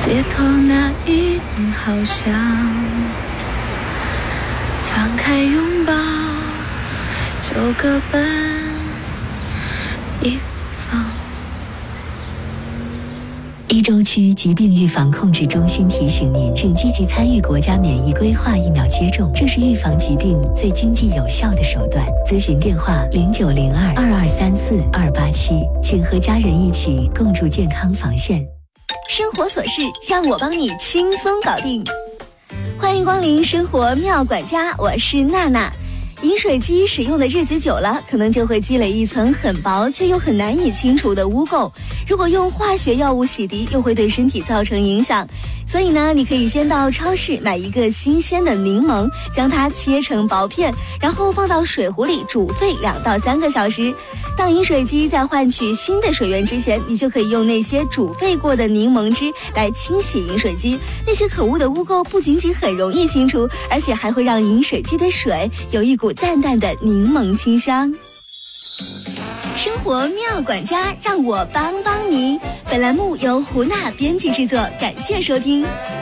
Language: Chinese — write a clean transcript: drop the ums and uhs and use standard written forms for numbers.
街头那一定好像放开拥抱就各奔一方。 一州区疾病预防控制中心提醒您，请积极参与国家免疫规划疫苗接种，这是预防疾病最经济有效的手段。咨询电话0902-2234-287，请和家人一起共筑健康防线。 生活琐事让我帮你轻松搞定。欢迎光临生活妙管家，我是娜娜。饮水机使用的日子久了，可能就会积累一层很薄却又很难以清除的污垢。如果用化学药物洗涤，又会对身体造成影响。所以呢，你可以先到超市买一个新鲜的柠檬，将它切成薄片，然后放到水壶里煮沸2到3个小时。当饮水机在换取新的水源之前，你就可以用那些煮沸过的柠檬汁来清洗饮水机。那些可恶的污垢不仅仅很容易清除，而且还会让饮水机的水有一股淡淡的柠檬清香。生活妙管家，让我帮帮你。本栏目由胡娜编辑制作，感谢收听。